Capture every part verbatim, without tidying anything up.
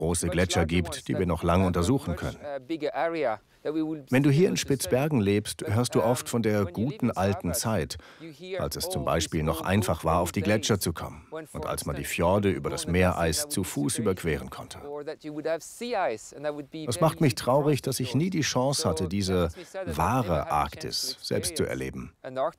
große Gletscher gibt, die wir noch lange untersuchen können. Wenn du hier in Spitzbergen lebst, hörst du oft von der guten alten Zeit, als es zum Beispiel noch einfach war, auf die Gletscher zu kommen und als man die Fjorde über das Meereis zu Fuß überqueren konnte. Es macht mich traurig, dass ich nie die Chance hatte, diese wahre Arktis selbst zu erleben.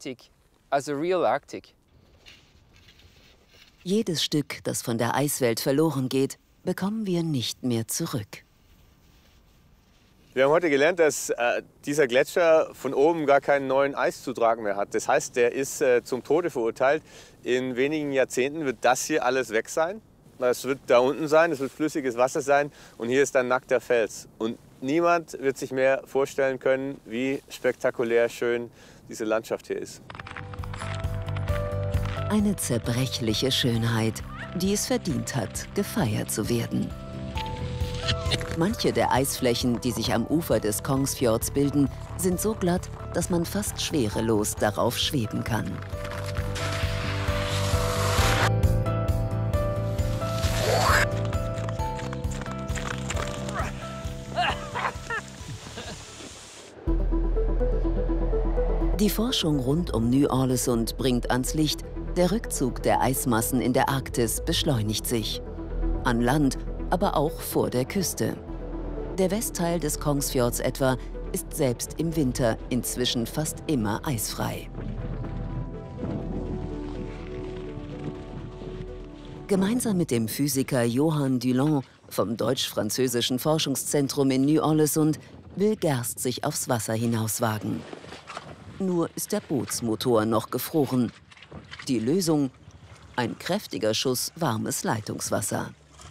Jedes Stück, das von der Eiswelt verloren geht, bekommen wir nicht mehr zurück. Wir haben heute gelernt, dass äh, dieser Gletscher von oben gar keinen neuen Eiszutrag mehr hat. Das heißt, der ist äh, zum Tode verurteilt. In wenigen Jahrzehnten wird das hier alles weg sein. Es wird da unten sein, es wird flüssiges Wasser sein und hier ist dann nackter Fels. Und niemand wird sich mehr vorstellen können, wie spektakulär schön diese Landschaft hier ist. Eine zerbrechliche Schönheit, die es verdient hat, gefeiert zu werden. Manche der Eisflächen, die sich am Ufer des Kongsfjords bilden, sind so glatt, dass man fast schwerelos darauf schweben kann. Die Forschung rund um Ny-Ålesund bringt ans Licht, der Rückzug der Eismassen in der Arktis beschleunigt sich. An Land, aber auch vor der Küste. Der Westteil des Kongsfjords etwa ist selbst im Winter inzwischen fast immer eisfrei. Gemeinsam mit dem Physiker Johan Dulon vom Deutsch-Französischen Forschungszentrum in Ny-Ålesund will Gerst sich aufs Wasser hinauswagen. Nur ist der Bootsmotor noch gefroren. Die Lösung? Ein kräftiger Schuss warmes Leitungswasser.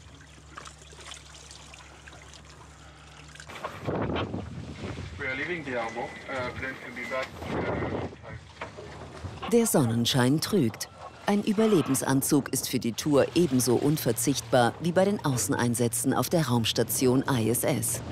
Der Sonnenschein trügt. Ein Überlebensanzug ist für die Tour ebenso unverzichtbar wie bei den Außeneinsätzen auf der Raumstation I S S.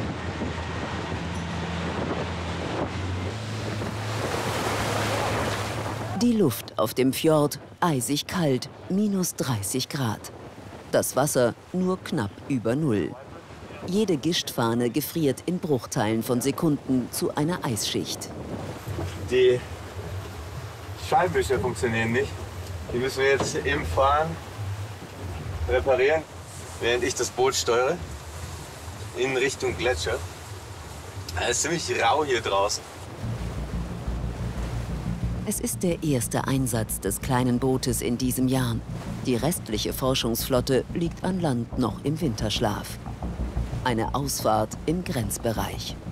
Die Luft auf dem Fjord eisig kalt, minus dreißig Grad. Das Wasser nur knapp über Null. Jede Gischtfahne gefriert in Bruchteilen von Sekunden zu einer Eisschicht. Die Scheibenwischer funktionieren nicht. Die müssen wir jetzt im Fahren reparieren, während ich das Boot steuere, in Richtung Gletscher. Es ist ziemlich rau hier draußen. Es ist der erste Einsatz des kleinen Bootes in diesem Jahr. Die restliche Forschungsflotte liegt an Land noch im Winterschlaf. Eine Ausfahrt im Grenzbereich.